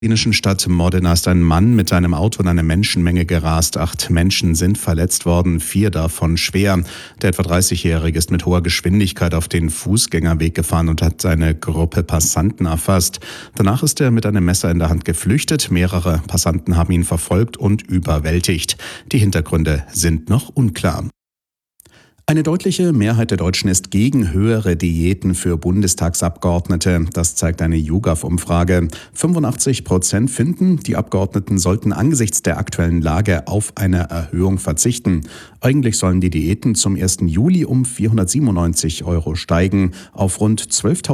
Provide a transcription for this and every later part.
In der italienischen Stadt Modena ist ein Mann mit seinem Auto in eine Menschenmenge gerast. 8 Menschen sind verletzt worden, 4 davon schwer. Der etwa 30-Jährige ist mit hoher Geschwindigkeit auf den Fußgängerweg gefahren und hat eine Gruppe Passanten erfasst. Danach ist er mit einem Messer in der Hand geflüchtet. Mehrere Passanten haben ihn verfolgt und überwältigt. Die Hintergründe sind noch unklar. Eine deutliche Mehrheit der Deutschen ist gegen höhere Diäten für Bundestagsabgeordnete. Das zeigt eine YouGov-Umfrage. 85% finden, die Abgeordneten sollten angesichts der aktuellen Lage auf eine Erhöhung verzichten. Eigentlich sollen die Diäten zum 1. Juli um 497 € steigen auf rund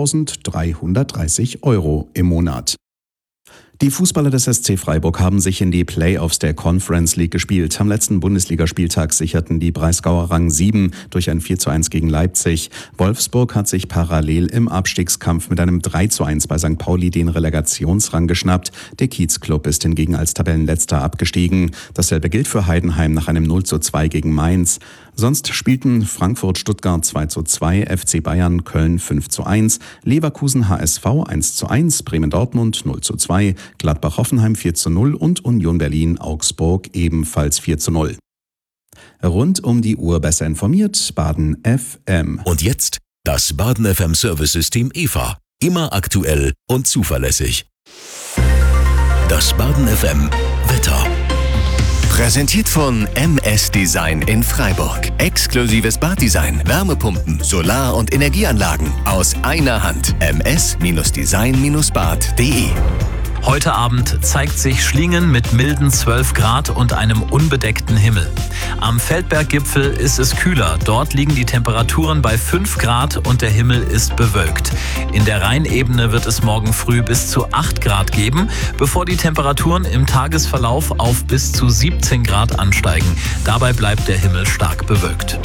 12.330 € im Monat. Die Fußballer des SC Freiburg haben sich in die Playoffs der Conference League gespielt. Am letzten Bundesligaspieltag sicherten die Breisgauer Rang 7 durch ein 4:1 gegen Leipzig. Wolfsburg hat sich parallel im Abstiegskampf mit einem 3:1 bei St. Pauli den Relegationsrang geschnappt. Der Kiezclub ist hingegen als Tabellenletzter abgestiegen. Dasselbe gilt für Heidenheim nach einem 0:2 gegen Mainz. Sonst spielten Frankfurt-Stuttgart 2:2, FC Bayern Köln 5:1, Leverkusen HSV 1:1, Bremen-Dortmund 0:2, Gladbach-Hoffenheim 4:0 und Union Berlin-Augsburg ebenfalls 4:0. Rund um die Uhr besser informiert, Baden FM. Und jetzt das Baden FM Service-System EVA. Immer aktuell und zuverlässig. Das Baden FM Wetter. Präsentiert von MS Design in Freiburg. Exklusives Baddesign, Wärmepumpen, Solar- und Energieanlagen aus einer Hand. ms-design-bad.de. Heute Abend zeigt sich Schlingen mit milden 12 Grad und einem unbedeckten Himmel. Am Feldberggipfel ist es kühler. Dort liegen die Temperaturen bei 5 Grad und der Himmel ist bewölkt. In der Rheinebene wird es morgen früh bis zu 8 Grad geben, bevor die Temperaturen im Tagesverlauf auf bis zu 17 Grad ansteigen. Dabei bleibt der Himmel stark bewölkt.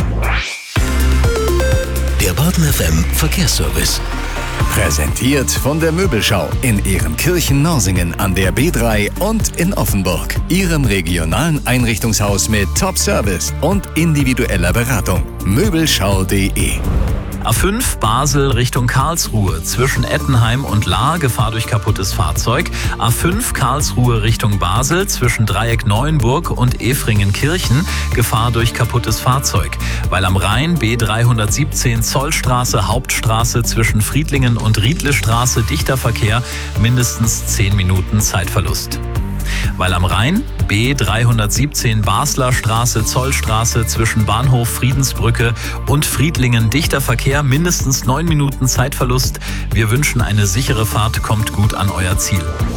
Der Baden FM Verkehrsservice. Präsentiert von der Möbelschau in Ehrenkirchen-Norsingen an der B3 und in Offenburg. Ihrem regionalen Einrichtungshaus mit Top-Service und individueller Beratung. Möbelschau.de. A5 Basel Richtung Karlsruhe. Zwischen Ettenheim und Lahr Gefahr durch kaputtes Fahrzeug. A5 Karlsruhe Richtung Basel. Zwischen Dreieck Neuenburg und Efringen-Kirchen Gefahr durch kaputtes Fahrzeug. Weil am Rhein B317 Zollstraße Hauptstraße zwischen Friedlingen und Riedlestraße dichter Verkehr, mindestens 10 Minuten Zeitverlust. Weil am Rhein B317 Basler Straße, Zollstraße zwischen Bahnhof Friedensbrücke und Friedlingen dichter Verkehr, mindestens 9 Minuten Zeitverlust. Wir wünschen eine sichere Fahrt, kommt gut an euer Ziel.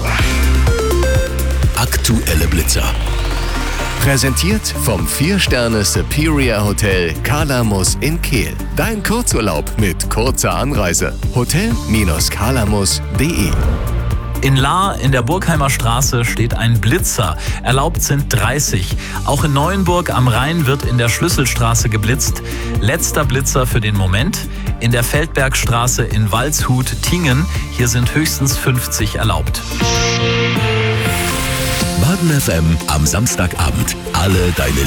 Aktuelle Blitzer. Präsentiert vom 4-Sterne Superior Hotel Calamus in Kehl. Dein Kurzurlaub mit kurzer Anreise. Hotel-calamus.de. In Lahr in der Burgheimer Straße steht ein Blitzer. Erlaubt sind 30. Auch in Neuenburg am Rhein wird in der Schlüsselstraße geblitzt. Letzter Blitzer für den Moment. In der Feldbergstraße in Waldshut-Tingen. Hier sind höchstens 50 erlaubt. Baden FM am Samstagabend. Alle deine